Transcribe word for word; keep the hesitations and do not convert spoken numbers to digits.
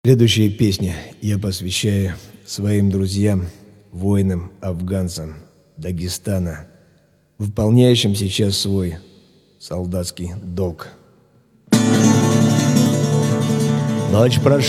Следующая песня я посвящаю своим друзьям, воинам, афганцам Дагестана, выполняющим сейчас свой солдатский долг. Ночь прошла.